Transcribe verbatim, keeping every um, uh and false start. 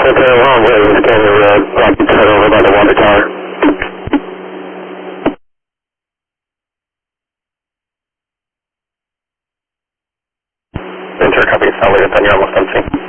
Okay, wrong way, it's Canyon Road, like to head over by the water tower. Enter copy, Sally, then you're almost empty.